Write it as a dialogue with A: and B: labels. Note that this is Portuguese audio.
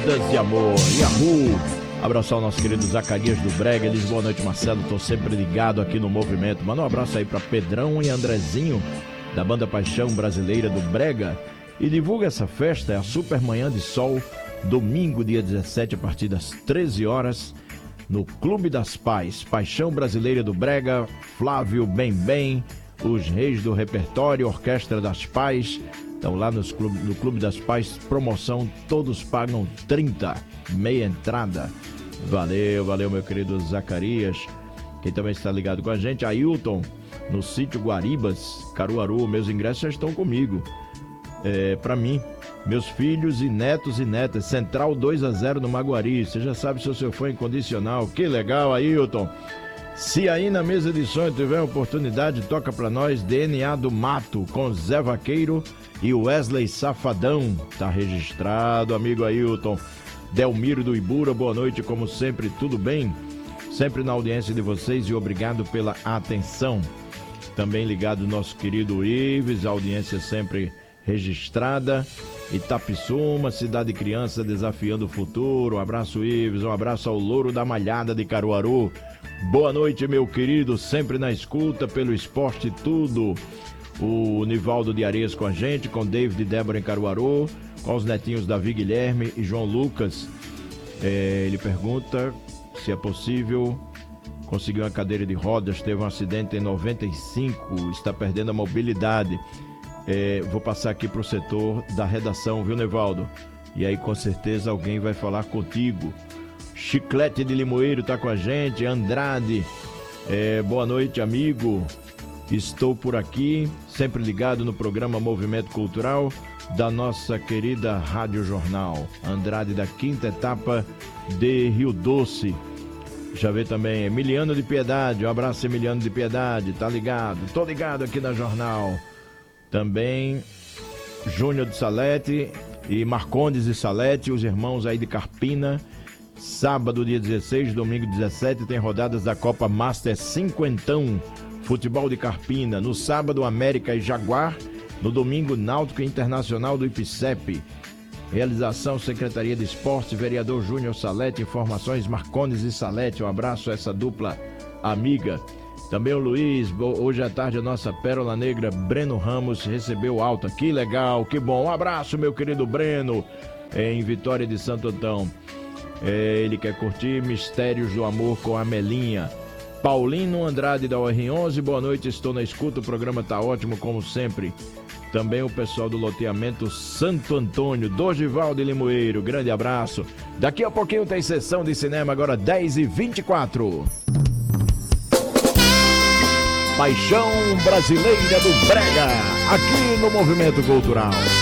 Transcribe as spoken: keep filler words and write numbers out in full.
A: Cordas de Amor, Yahoo! Abraçar o nosso querido Zacarias do Brega. Ele diz: boa noite, Marcelo, tô sempre ligado aqui no movimento. Manda um abraço aí pra Pedrão e Andrezinho, da banda Paixão Brasileira do Brega. E divulga essa festa, é a Super Manhã de Sol, domingo, dia dezessete, a partir das treze horas, no Clube das Pais. Paixão Brasileira do Brega, Flávio Bem Bem, os Reis do Repertório, Orquestra das Pais. Então lá nos clube, no Clube das Pais, promoção, todos pagam trinta, meia entrada. Valeu, valeu, meu querido Zacarias. Quem também está ligado com a gente, Ailton, no sítio Guaribas, Caruaru. Meus ingressos já estão comigo. É, para mim, meus filhos e netos e netas. Central dois a zero no Maguari. Você já sabe se o seu foi incondicional. Que legal, Ailton. Se aí na mesa de som tiver oportunidade, toca pra nós D N A do Mato, com Zé Vaqueiro e Wesley Safadão. Tá registrado, amigo Ailton. Delmiro do Ibura, boa noite, como sempre, tudo bem? Sempre na audiência de vocês e obrigado pela atenção. Também ligado nosso querido Ives, a audiência sempre registrada. Itapissuma, Cidade Criança desafiando o futuro. Um abraço, Ives, um abraço ao Louro da Malhada de Caruaru. Boa noite, meu querido, sempre na escuta pelo Esporte Tudo. O Nivaldo de Areias com a gente, com David e Débora em Caruaru, com os netinhos Davi Guilherme e João Lucas. É, ele pergunta se é possível conseguir uma cadeira de rodas, teve um acidente em noventa e cinco, está perdendo a mobilidade. É, vou passar aqui para o setor da redação, viu, Nivaldo? E aí com certeza alguém vai falar contigo. Chiclete de Limoeiro está com a gente, Andrade, é, boa noite, amigo. Estou por aqui, sempre ligado no programa Movimento Cultural da nossa querida Rádio Jornal. Andrade, da quinta etapa de Rio Doce. Já vê também Emiliano de Piedade, um abraço, Emiliano de Piedade, tá ligado? Tô ligado aqui na Jornal. Também Júnior de Salete e Marcondes e Salete, os irmãos aí de Carpina. Sábado, dia dezesseis, domingo dezessete, tem rodadas da Copa Master Cinquentão, Futebol de Carpina. No sábado, América e Jaguar. No domingo, Náutico Internacional do Ipicep. Realização, Secretaria de Esporte, vereador Júnior Salete. Informações, Marcondes e Salete. Um abraço a essa dupla amiga. Também o Luiz, hoje à tarde a nossa Pérola Negra, Breno Ramos, recebeu alta. Que legal, que bom. Um abraço, meu querido Breno, em Vitória de Santo Antão. É, ele quer curtir Mistérios do Amor com a Melinha. Paulino Andrade da U R onze, boa noite, estou na escuta, o programa tá ótimo como sempre. Também o pessoal do loteamento Santo Antônio, Dorival de Limoeiro, grande abraço. Daqui a pouquinho tem sessão de cinema, agora dez e vinte e quatro. Paixão Brasileira do Brega, aqui no Movimento Cultural.